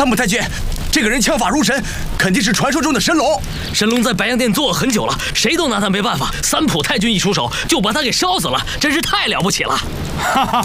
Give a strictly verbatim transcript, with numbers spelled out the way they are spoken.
三浦太君，这个人枪法如神，肯定是传说中的神龙。 神龙在白洋淀做了很久了，谁都拿他没办法。三浦太君一出手，就把他给烧死了，真是太了不起了。 哈哈，